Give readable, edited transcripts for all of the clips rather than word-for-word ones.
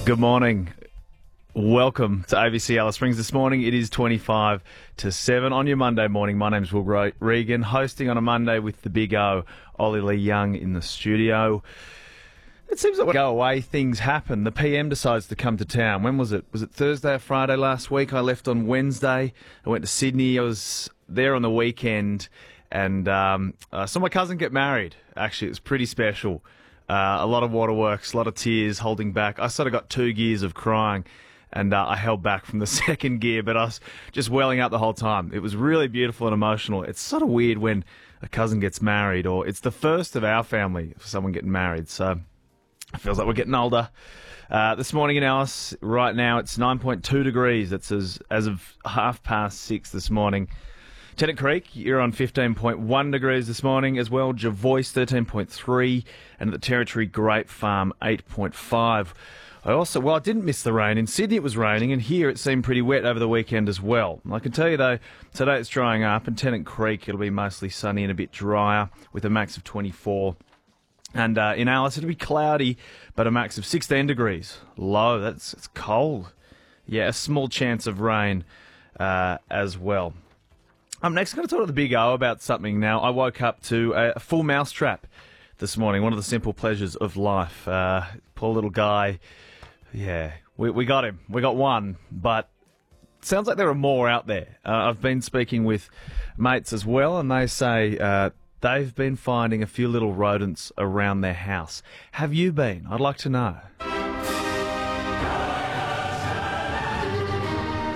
Good morning. Welcome to ABC Alice Springs this morning. It is 25 to 7 on your Monday morning. My name's Will Regan, hosting on a Monday with the big O, Ollie Lee Young in the studio. It seems like when we go away, things happen. The PM decides to come to town. When was it? Was it Thursday or Friday last week? I left on Wednesday. I went to Sydney. I was there on the weekend and saw my cousin get married. Actually, it was pretty special. A lot of waterworks, a lot of tears, holding back. I sort of got 2 gears of crying, and I held back from the second gear, but I was just welling up the whole time. It was really beautiful and emotional. It's sort of weird when a cousin gets married, or it's the first of our family for someone getting married, so it feels like we're getting older. This morning in Alice, right now, it's 9.2 degrees. That's as of 6:30 this morning. Tennant Creek, you're on 15.1 degrees this morning as well. Jervois, 13.3, and at the Territory Grape Farm, 8.5. I didn't miss the rain. In Sydney it was raining, and here it seemed pretty wet over the weekend as well. I can tell you, though, today it's drying up, and Tennant Creek it'll be mostly sunny and a bit drier with a max of 24. And in Alice it'll be cloudy, but a max of 16 degrees. Low, it's cold. Yeah, a small chance of rain as well. I'm next going to talk to the Big O about something now. I woke up to a full mousetrap this morning, one of the simple pleasures of life. Poor little guy. Yeah, we got him. We got one, but it sounds like there are more out there. I've been speaking with mates as well, and they say they've been finding a few little rodents around their house. Have you been? I'd like to know.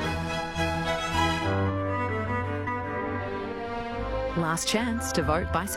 Last chance to vote by